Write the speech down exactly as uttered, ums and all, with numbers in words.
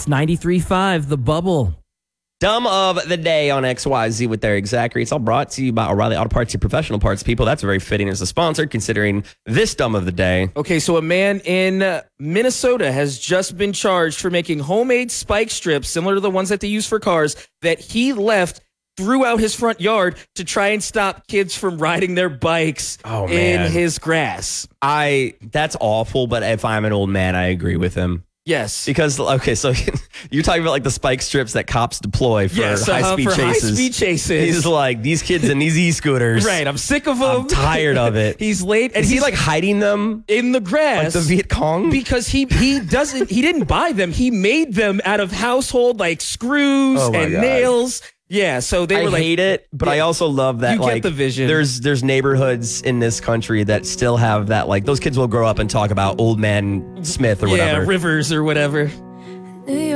It's ninety-three point five, The Bubble. Dumb of the day on X Y Z with Eric Zachary. It's all brought to you by O'Reilly Auto Parts, your professional parts people. That's very fitting as a sponsor, considering this dumb of the day. Okay, so a man in uh, Minnesota has just been charged for making homemade spike strips, similar to the ones that they use for cars, that he left throughout his front yard to try and stop kids from riding their bikes Oh, in man. his grass. I that's awful, but if I'm an old man, I agree with him. Yes. Because, okay, so you're talking about like the spike strips that cops deploy for Yes, uh-huh, high-speed for chases. high-speed chases. He's like, these kids in these e-scooters. Right, I'm sick of them. I'm tired of it. He's late. And Is he he's like hiding them in the grass. like the Viet Cong? Because he he doesn't he didn't buy them. He made them out of household like screws Oh my and God. nails. Yeah, so they I were like hate it, but Yeah. I also love that You get like the vision. there's there's neighborhoods in this country that still have that, like those kids will grow up and talk about Old Man Smith or yeah, whatever. Rivers or whatever.